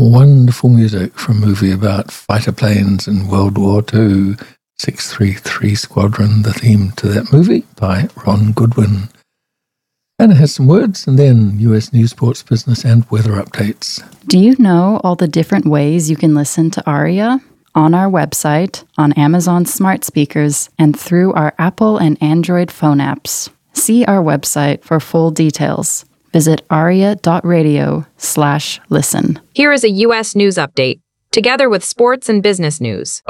Wonderful music from a movie about fighter planes in World War II, 633 Squadron, the theme to that movie by Ron Goodwin. And it has some words, and then US news, sports, business, and weather updates. Do you know all the different ways you can listen to ARIA? On our website, on Amazon smart speakers, and through our Apple and Android phone apps. See our website for full details. Visit aria.radio/listen. Here is a U.S. news update, together with sports and business news.